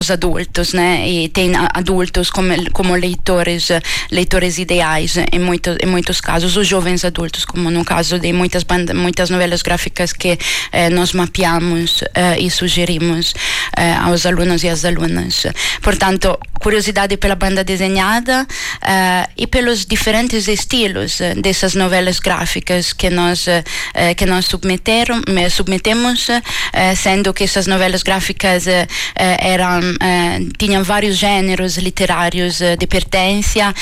os adultos, né? E tem adultos como leitores ideais em muitos casos, os jovens adultos, como no caso de muitas novelas gráficas que nós mapeamos e sugerimos aos alunos e às alunas. Portanto, curiosidade pela banda desenhada e pelos diferentes estilos dessas novelas gráficas que nós submetemos, sendo que essas novelas gráficas tinham vários gêneros literários de pertença,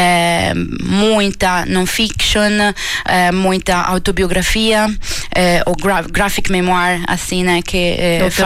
muita non-fiction, muita autobiografia, ou graphic memoir, assim, né, que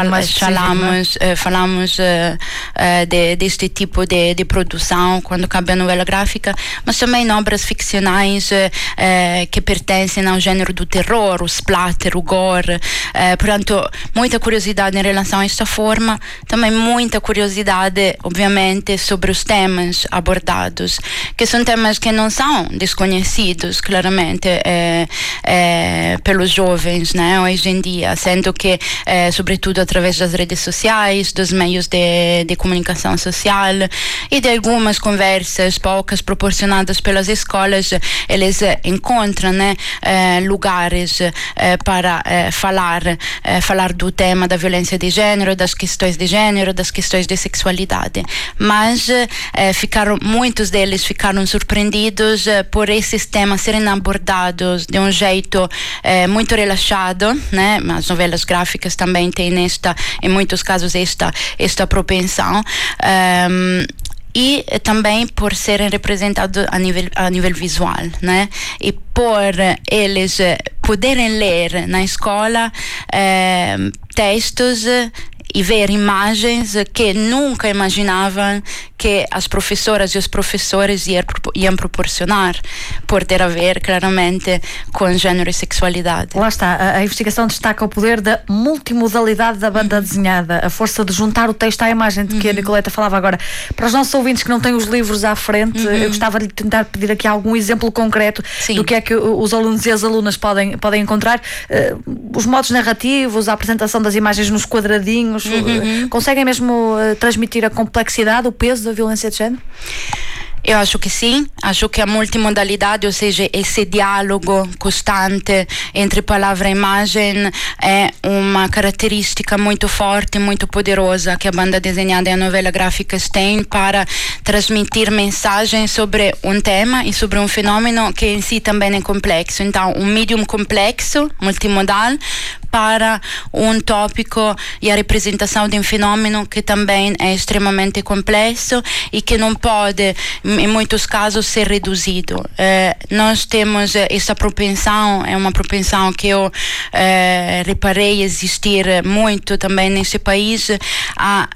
falamos deste tipo de produção quando cabe a novela gráfica, mas também obras ficcionais que pertencem ao gênero do terror, o splatter, o gore. Portanto, muita curiosidade em relação a esta forma, também muita curiosidade, obviamente, sobre os temas abordados, que são temas que não são desconhecidos, claramente, pelos jovens, né, hoje em dia, sendo que, sobretudo através das redes sociais, dos meios de comunicação social e de algumas conversas poucas proporcionadas pelas escolas, eles encontram, né, lugares para falar do tema da violência de gênero, das questões de gênero, das questões de sexualidade. Mas muitos deles ficaram surpreendidos por esses temas serem abordados de um jeito muito relaxado, né? As novelas gráficas também têm em muitos casos esta propensão. E também por serem representados a nível visual, né? E por eles poderem ler na escola textos e ver imagens que nunca imaginavam que as professoras e os professores iam proporcionar, por ter a ver claramente com gênero e sexualidade. Lá está, a investigação destaca o poder da multimodalidade da banda desenhada, a força de juntar o texto à imagem de que a Nicoleta falava agora. Para os nossos ouvintes que não têm os livros à frente, eu gostava de tentar pedir aqui algum exemplo concreto do que é que os alunos e as alunas podem encontrar. Os modos narrativos, a apresentação das imagens nos quadradinhos, conseguem mesmo transmitir a complexidade, o peso da violência de género? Eu acho que sim, acho que a multimodalidade, ou seja, esse diálogo constante entre palavra e imagem é uma característica muito forte, muito poderosa que a banda desenhada e a novela gráficas têm para transmitir mensagens sobre um tema e sobre um fenômeno que em si também é complexo. Então, um medium complexo, multimodal, para um tópico e a representação de um fenômeno que também é extremamente complexo e que não pode, em muitos casos, ser reduzido. Nós temos essa propensão, é uma propensão que eu reparei existir muito também nesse país, a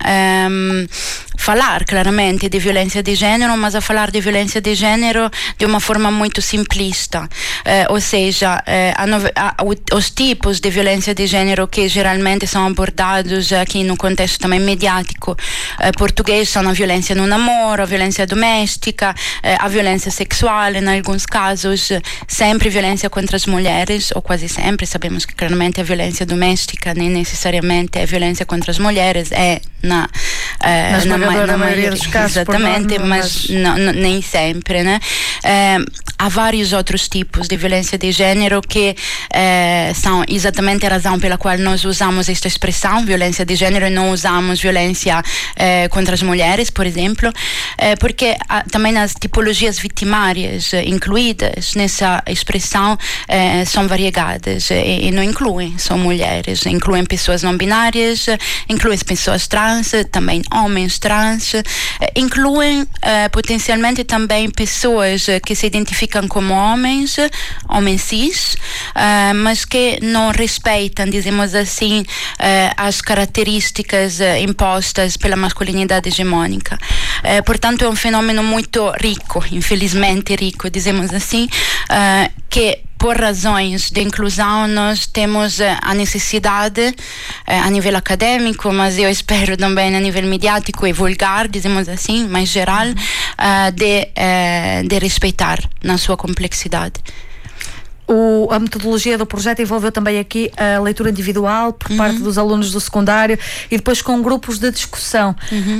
falar claramente de violência de gênero, mas a falar de violência de gênero de uma forma muito simplista. Ou seja, os tipos de violência de gênero que geralmente são abordados aqui no contexto também mediático português são a violência no namoro, a violência doméstica, a violência sexual, em alguns casos sempre violência contra as mulheres, ou quase sempre. Sabemos que claramente a violência doméstica nem necessariamente é violência contra as mulheres, na maioria dos casos, exatamente, mas nem sempre, né? Há vários outros tipos de violência de gênero que são exatamente a razão pela qual nós usamos esta expressão, violência de gênero, e não usamos violência contra as mulheres, por exemplo, porque também as tipologias vitimárias incluídas nessa expressão são variegadas e não incluem só mulheres, incluem pessoas não binárias, incluem pessoas trans, também homens trans, incluem potencialmente também pessoas que se identificam como homens cis, mas que não respeitam, dizemos assim, as características impostas pela masculinidade hegemônica. Portanto, é um fenômeno muito rico, infelizmente rico, dizemos assim, que por razões de inclusão nós temos a necessidade a nível acadêmico, mas eu espero também a nível mediático e vulgar, dizemos assim, mais geral, de respeitar na sua complexidade. A metodologia do projeto envolveu também aqui a leitura individual por parte dos alunos do secundário e depois com grupos de discussão.